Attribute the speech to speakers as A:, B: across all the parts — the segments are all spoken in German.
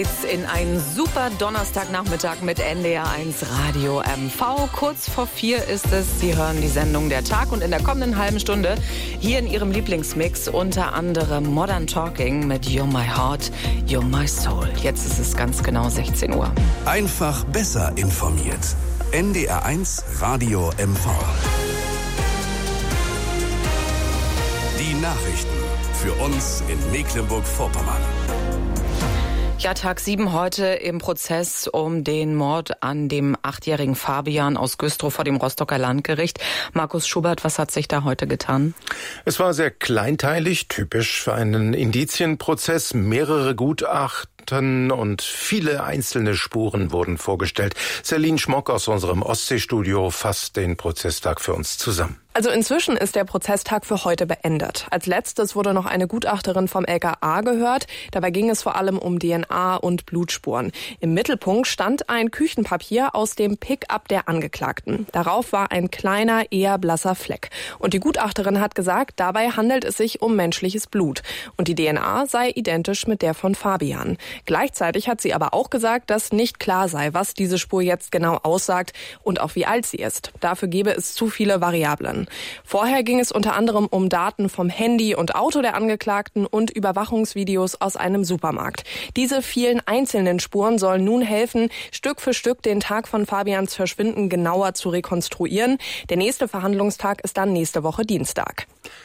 A: In einen super Donnerstagnachmittag mit NDR1 Radio MV. Kurz vor 4 ist es. Sie hören die Sendung Der Tag und in der kommenden halben Stunde hier in Ihrem Lieblingsmix unter anderem Modern Talking mit You're My Heart, You're My Soul. Jetzt ist es ganz genau 16 Uhr.
B: Einfach besser informiert. NDR1 Radio MV. Die Nachrichten für uns in Mecklenburg-Vorpommern.
A: Ja, Tag 7 heute im Prozess um den Mord an dem 8-jährigen Fabian aus Güstrow vor dem Rostocker Landgericht. Markus Schubert, was hat sich da heute getan?
C: Es war sehr kleinteilig, typisch für einen Indizienprozess. Mehrere Gutachten und viele einzelne Spuren wurden vorgestellt. Celine Schmock aus unserem Ostseestudio fasst den Prozesstag für uns zusammen.
D: Also inzwischen ist der Prozesstag für heute beendet. Als letztes wurde noch eine Gutachterin vom LKA gehört. Dabei ging es vor allem um DNA und Blutspuren. Im Mittelpunkt stand ein Küchenpapier aus dem Pick-up der Angeklagten. Darauf war ein kleiner, eher blasser Fleck. Und die Gutachterin hat gesagt, dabei handelt es sich um menschliches Blut. Und die DNA sei identisch mit der von Fabian. Gleichzeitig hat sie aber auch gesagt, dass nicht klar sei, was diese Spur jetzt genau aussagt und auch wie alt sie ist. Dafür gebe es zu viele Variablen. Vorher ging es unter anderem um Daten vom Handy und Auto der Angeklagten und Überwachungsvideos aus einem Supermarkt. Diese vielen einzelnen Spuren sollen nun helfen, Stück für Stück den Tag von Fabians Verschwinden genauer zu rekonstruieren. Der nächste Verhandlungstag ist dann nächste Woche Dienstag.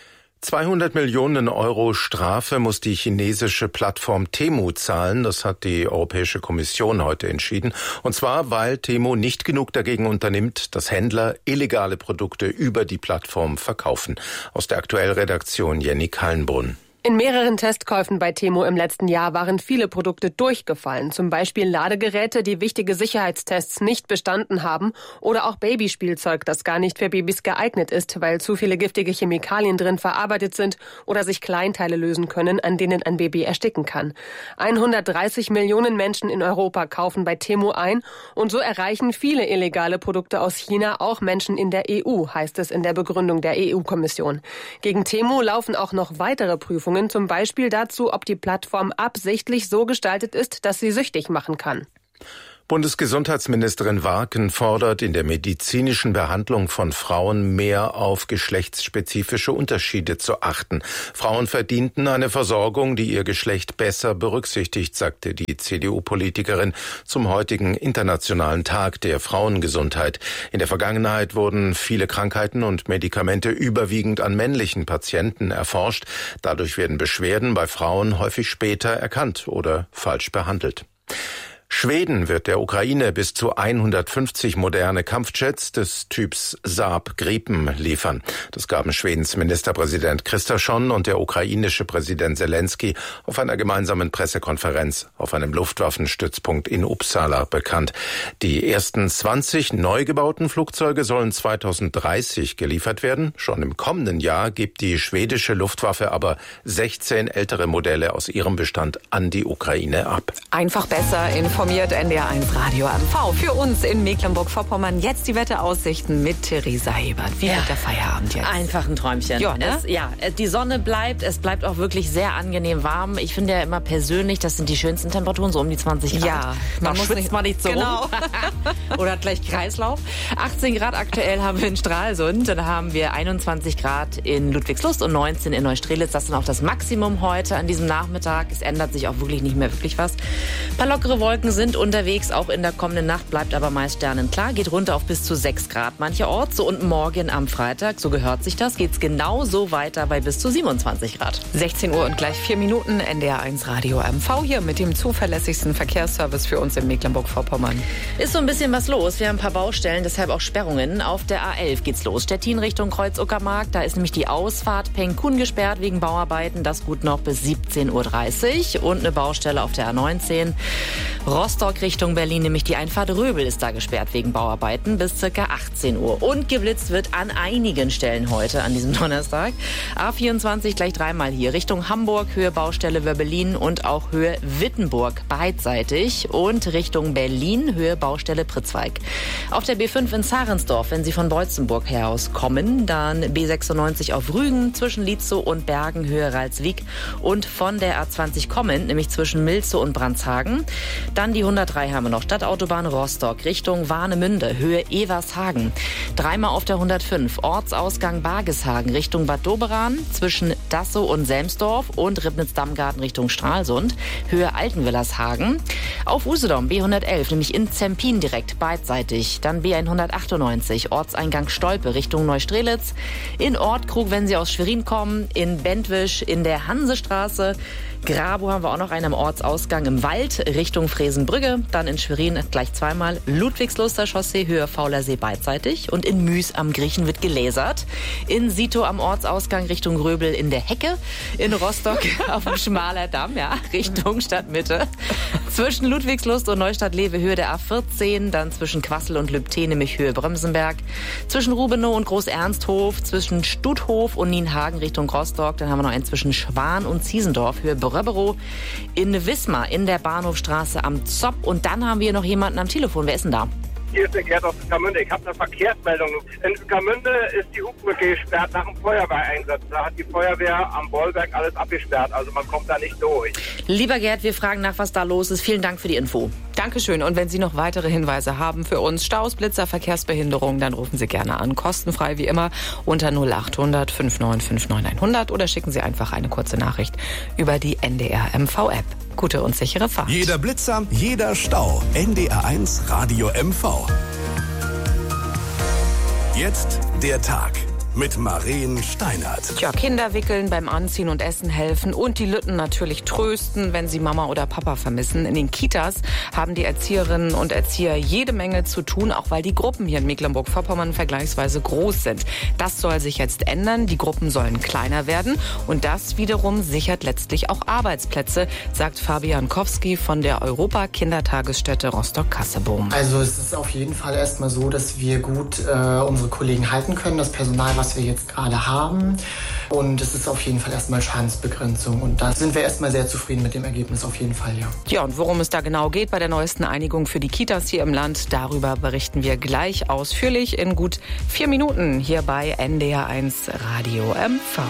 C: 200 Millionen Euro Strafe muss die chinesische Plattform Temu zahlen. Das hat die Europäische Kommission heute entschieden. Und zwar, weil Temu nicht genug dagegen unternimmt, dass Händler illegale Produkte über die Plattform verkaufen. Aus der Aktuellredaktion Jenny Kallenbrunn.
E: In mehreren Testkäufen bei Temu im letzten Jahr waren viele Produkte durchgefallen. Zum Beispiel Ladegeräte, die wichtige Sicherheitstests nicht bestanden haben. Oder auch Babyspielzeug, das gar nicht für Babys geeignet ist, weil zu viele giftige Chemikalien drin verarbeitet sind oder sich Kleinteile lösen können, an denen ein Baby ersticken kann. 130 Millionen Menschen in Europa kaufen bei Temu ein. Und so erreichen viele illegale Produkte aus China auch Menschen in der EU, heißt es in der Begründung der EU-Kommission. Gegen Temu laufen auch noch weitere Prüfungen. Zum Beispiel dazu, ob die Plattform absichtlich so gestaltet ist, dass sie süchtig machen kann.
C: Bundesgesundheitsministerin Warken fordert, in der medizinischen Behandlung von Frauen mehr auf geschlechtsspezifische Unterschiede zu achten. Frauen verdienten eine Versorgung, die ihr Geschlecht besser berücksichtigt, sagte die CDU-Politikerin zum heutigen Internationalen Tag der Frauengesundheit. In der Vergangenheit wurden viele Krankheiten und Medikamente überwiegend an männlichen Patienten erforscht. Dadurch werden Beschwerden bei Frauen häufig später erkannt oder falsch behandelt. Schweden wird der Ukraine bis zu 150 moderne Kampfjets des Typs Saab Gripen liefern. Das gaben Schwedens Ministerpräsident Kristersson und der ukrainische Präsident Zelensky auf einer gemeinsamen Pressekonferenz auf einem Luftwaffenstützpunkt in Uppsala bekannt. Die ersten 20 neu gebauten Flugzeuge sollen 2030 geliefert werden. Schon im kommenden Jahr gibt die schwedische Luftwaffe aber 16 ältere Modelle aus ihrem Bestand an die Ukraine ab.
A: Einfach besser informiert NDR1 Radio MV. Für uns in Mecklenburg-Vorpommern jetzt die Wetteraussichten mit Theresa Hebert. Wie wird der Feierabend jetzt?
F: Einfach ein Träumchen.
A: Ja, ne?
F: Die Sonne bleibt, es bleibt auch wirklich sehr angenehm warm. Ich finde ja immer persönlich, das sind die schönsten Temperaturen, so um die 20 Grad.
A: Ja,
F: man schwitzt man nicht so rum. Oder hat gleich Kreislauf. 18 Grad aktuell haben wir in Stralsund, dann haben wir 21 Grad in Ludwigslust und 19 in Neustrelitz. Das ist dann auch das Maximum heute an diesem Nachmittag. Es ändert sich auch wirklich nicht mehr wirklich was. Ein paar lockere Wolken sind unterwegs, auch in der kommenden Nacht bleibt aber meist sternenklar, geht runter auf bis zu 6 Grad mancherorts. So und morgen am Freitag, so gehört sich das, geht's genauso weiter bei bis zu 27 Grad.
A: 16 Uhr und gleich 4 Minuten, NDR1 Radio MV hier mit dem zuverlässigsten Verkehrsservice für uns in Mecklenburg-Vorpommern.
F: Ist so ein bisschen was los. Wir haben ein paar Baustellen, deshalb auch Sperrungen. Auf der A11 geht's los. Stettin Richtung Kreuz-Uckermark, da ist nämlich die Ausfahrt Pengkun gesperrt wegen Bauarbeiten. Das gut noch bis 17:30 Uhr. Und eine Baustelle auf der A19. Rostock Richtung Berlin, nämlich die Einfahrt Röbel ist da gesperrt wegen Bauarbeiten bis ca. 18 Uhr. Und geblitzt wird an einigen Stellen heute an diesem Donnerstag. A24 gleich dreimal hier Richtung Hamburg, Höhe Baustelle Wörbelin und auch Höhe Wittenburg beidseitig. Und Richtung Berlin, Höhe Baustelle Pritzweig. Auf der B5 in Zarensdorf, wenn Sie von Beutzenburg her aus kommen, dann B96 auf Rügen zwischen Lietzow und Bergen, Höhe Ralswiek. Und von der A20 kommend, nämlich zwischen Milzow und Brandshagen. Dann die 103 haben wir noch, Stadtautobahn Rostock Richtung Warnemünde, Höhe Evershagen. Dreimal auf der 105, Ortsausgang Bargeshagen Richtung Bad Doberan, zwischen Dassow und Selmsdorf und Ribnitz-Dammgarten Richtung Stralsund, Höhe Altenwillershagen. Auf Usedom B111, nämlich in Zempin direkt beidseitig. Dann B198, Ortseingang Stolpe Richtung Neustrelitz. In Ortkrug, wenn Sie aus Schwerin kommen, in Bentwisch, in der Hansestraße. Grabow haben wir auch noch einen am Ortsausgang im Wald Richtung Fresenbrügge. Dann in Schwerin gleich zweimal Ludwigsluster Chaussee, Höhe Faulersee beidseitig. Und in Müs am Griechen wird gelasert. In Sito am Ortsausgang Richtung Röbel in der Hecke. In Rostock auf dem Schmalerdamm, Richtung Stadtmitte. Zwischen Ludwigslust und Neustadt-Lewe Höhe der A14. Dann zwischen Quassel und Lübten, nämlich Höhe Bremsenberg. Zwischen Rubenow und Groß-Ernsthof. Zwischen Stuthof und Nienhagen Richtung Rostock. Dann haben wir noch einen zwischen Schwan und Ziesendorf, Höhe Röberow, in Wismar in der Bahnhofstraße am Zopp. Und dann haben wir noch jemanden am Telefon. Wer ist denn da?
G: Hier ist der Gerd aus Ueckermünde. Ich habe eine Verkehrsmeldung. In Ueckermünde ist die Hubbrücke gesperrt nach dem Feuerwehreinsatz. Da hat die Feuerwehr am Bollwerk alles abgesperrt. Also man kommt da nicht durch.
F: Lieber Gerd, wir fragen nach, was da los ist. Vielen Dank für die Info.
A: Dankeschön. Und wenn Sie noch weitere Hinweise haben für uns, Staus, Blitzer, Verkehrsbehinderung, dann rufen Sie gerne an. Kostenfrei wie immer unter 0800 5959 100 oder schicken Sie einfach eine kurze Nachricht über die NDR MV-App. Gute und sichere Fahrt.
B: Jeder Blitzer, jeder Stau. NDR1 Radio MV. Jetzt der Tag mit Maren Steinert.
A: Tja, Kinder wickeln, beim Anziehen und Essen helfen und die Lütten natürlich trösten, wenn sie Mama oder Papa vermissen. In den Kitas haben die Erzieherinnen und Erzieher jede Menge zu tun, auch weil die Gruppen hier in Mecklenburg-Vorpommern vergleichsweise groß sind. Das soll sich jetzt ändern. Die Gruppen sollen kleiner werden und das wiederum sichert letztlich auch Arbeitsplätze, sagt Fabian Kowski von der Europa-Kindertagesstätte Rostock-Kassebohm.
H: Also es ist auf jeden Fall erstmal so, dass wir gut unsere Kollegen halten können, das Personal, was wir jetzt gerade haben. Und es ist auf jeden Fall erstmal Schadensbegrenzung. Und da sind wir erstmal sehr zufrieden mit dem Ergebnis, auf jeden Fall, ja.
A: Ja, und worum es da genau geht bei der neuesten Einigung für die Kitas hier im Land, darüber berichten wir gleich ausführlich in gut 4 Minuten hier bei NDR1 Radio MV.